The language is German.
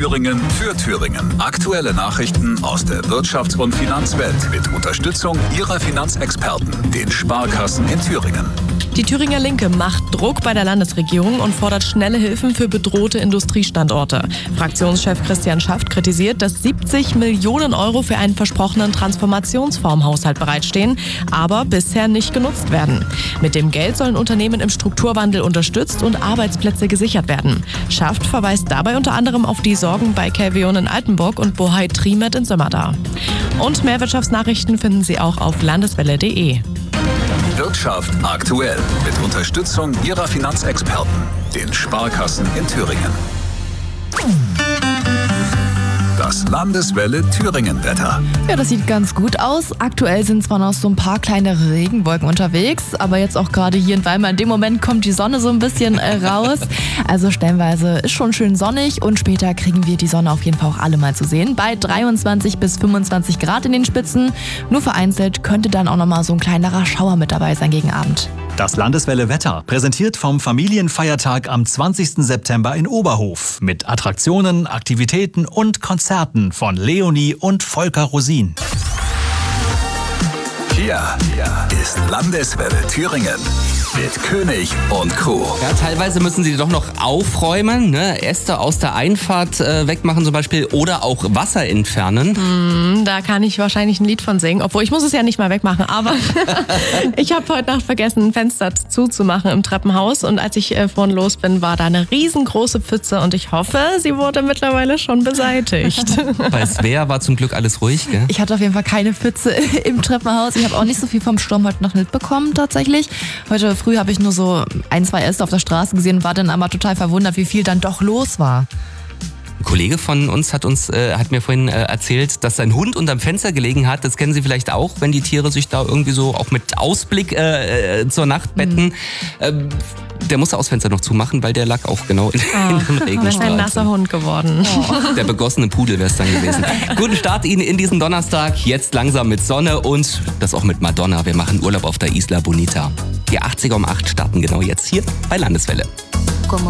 Thüringen für Thüringen. Aktuelle Nachrichten aus der Wirtschafts- und Finanzwelt mit Unterstützung Ihrer Finanzexperten, den Sparkassen in Thüringen. Die Thüringer Linke macht Druck bei der Landesregierung und fordert schnelle Hilfen für bedrohte Industriestandorte. Fraktionschef Christian Schaft kritisiert, dass 70 Millionen Euro für einen versprochenen Transformationsfonds-Haushalt bereitstehen, aber bisher nicht genutzt werden. Mit dem Geld sollen Unternehmen im Strukturwandel unterstützt und Arbeitsplätze gesichert werden. Schaft verweist dabei unter anderem auf die Sorgen bei Kelvion in Altenburg und Bohai Trimet in Sömmerda. Und mehr Wirtschaftsnachrichten finden Sie auch auf landeswelle.de. Wirtschaft aktuell mit Unterstützung Ihrer Finanzexperten, den Sparkassen in Thüringen. Das Landeswelle Thüringen-Wetter. Ja, das sieht ganz gut aus. Aktuell sind zwar noch so ein paar kleine Regenwolken unterwegs, aber jetzt auch gerade hier in Weimar, in dem Moment kommt die Sonne so ein bisschen raus. Also stellenweise ist schon schön sonnig und später kriegen wir die Sonne auf jeden Fall auch alle mal zu sehen. Bei 23 bis 25 Grad in den Spitzen. Nur vereinzelt könnte dann auch nochmal so ein kleinerer Schauer mit dabei sein gegen Abend. Das Landeswelle Wetter, präsentiert vom Familienfeiertag am 20. September in Oberhof. Mit Attraktionen, Aktivitäten und Konzerten von Leonie und Volker Rosin. Hier ist Landeswelle Thüringen mit König und Co. Ja, teilweise müssen sie doch noch aufräumen, ne? Äste aus der Einfahrt wegmachen zum Beispiel oder auch Wasser entfernen. Da kann ich wahrscheinlich ein Lied von singen, obwohl ich muss es ja nicht mal wegmachen, aber ich habe heute Nacht vergessen, ein Fenster zuzumachen im Treppenhaus und als ich vorhin los bin, war da eine riesengroße Pfütze und ich hoffe, sie wurde mittlerweile schon beseitigt. Bei Svea war zum Glück alles ruhig, gell? Ich hatte auf jeden Fall keine Pfütze im Treppenhaus. Ich habe auch nicht so viel vom Sturm heute noch mitbekommen tatsächlich. Heute früh habe ich nur so 1, 2 Äste auf der Straße gesehen, war dann aber total verwundert, wie viel dann doch los war. Ein Kollege von uns hat mir vorhin erzählt, dass sein Hund unterm Fenster gelegen hat. Das kennen Sie vielleicht auch, wenn die Tiere sich da irgendwie so auch mit Ausblick zur Nacht betten. Der musste das Fenster noch zumachen, weil der lag auch genau in den Regenstrahl. Das ist ein nasser Hund geworden. Der begossene Pudel wäre es dann gewesen. Guten Start Ihnen in diesen Donnerstag. Jetzt langsam mit Sonne und das auch mit Madonna. Wir machen Urlaub auf der Isla Bonita. Die 80er um 8 starten genau jetzt hier bei Landeswelle.